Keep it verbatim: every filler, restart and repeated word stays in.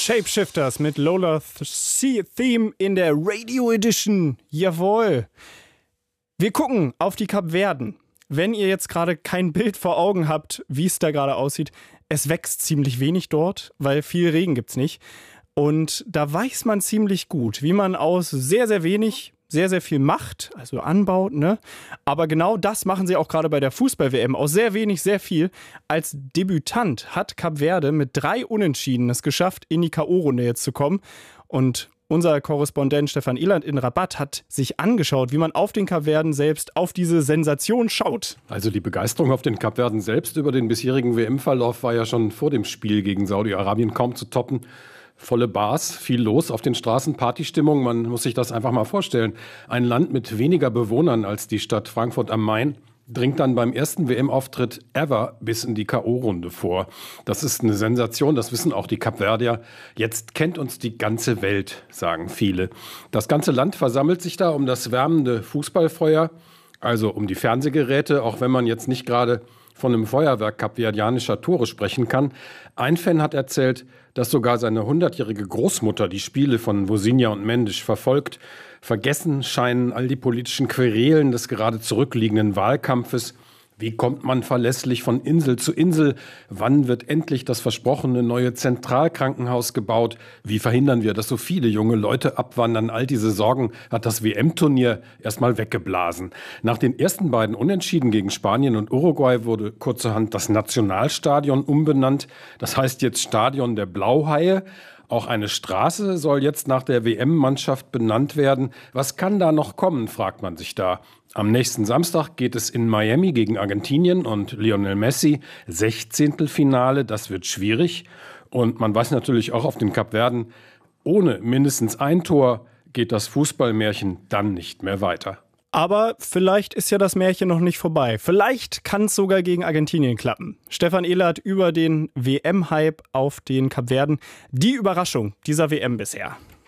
Shapeshifters mit Lola Sea Theme in der Radio Edition. Jawohl. Wir gucken auf die Kapverden. Wenn ihr jetzt gerade kein Bild vor Augen habt, wie es da gerade aussieht, es wächst ziemlich wenig dort, weil viel Regen gibt's nicht. Und da weiß man ziemlich gut, wie man aus sehr, sehr wenig sehr, sehr viel macht, also anbaut, ne? Aber genau das machen sie auch gerade bei der Fußball-W M. Aus sehr wenig, sehr viel. Als Debütant hat Kap Verde mit drei Unentschieden es geschafft, in die K O-Runde jetzt zu kommen. Und unser Korrespondent Stefan Ehland in Rabat hat sich angeschaut, wie man auf den Kapverden selbst auf diese Sensation schaut. Also die Begeisterung auf den Kapverden selbst über den bisherigen W M-Verlauf war ja schon vor dem Spiel gegen Saudi-Arabien kaum zu toppen. Volle Bars, viel los auf den Straßen, Partystimmung, man muss sich das einfach mal vorstellen. Ein Land mit weniger Bewohnern als die Stadt Frankfurt am Main dringt dann beim ersten W M-Auftritt ever bis in die K O-Runde vor. Das ist eine Sensation, das wissen auch die Kapverdier. Jetzt kennt uns die ganze Welt, sagen viele. Das ganze Land versammelt sich da um das wärmende Fußballfeuer, also um die Fernsehgeräte, auch wenn man jetzt nicht gerade von einem Feuerwerk kapverdianischer Tore sprechen kann. Ein Fan hat erzählt, dass sogar seine hundertjährige Großmutter die Spiele von Vozinha und Mendes verfolgt. Vergessen scheinen all die politischen Querelen des gerade zurückliegenden Wahlkampfes. Wie kommt man verlässlich von Insel zu Insel? Wann wird endlich das versprochene neue Zentralkrankenhaus gebaut? Wie verhindern wir, dass so viele junge Leute abwandern? All diese Sorgen hat das W M-Turnier erstmal weggeblasen. Nach den ersten beiden Unentschieden gegen Spanien und Uruguay wurde kurzerhand das Nationalstadion umbenannt. Das heißt jetzt Stadion der Blauhaie. Auch eine Straße soll jetzt nach der W M-Mannschaft benannt werden. Was kann da noch kommen, fragt man sich da. Am nächsten Samstag geht es in Miami gegen Argentinien und Lionel Messi. Sechzehntelfinale, das wird schwierig. Und man weiß natürlich auch auf den Kapverden, ohne mindestens ein Tor geht das Fußballmärchen dann nicht mehr weiter. Aber vielleicht ist ja das Märchen noch nicht vorbei. Vielleicht kann es sogar gegen Argentinien klappen. Stefan Ehland über den W M-Hype auf den Kapverden. Die Überraschung dieser W M bisher.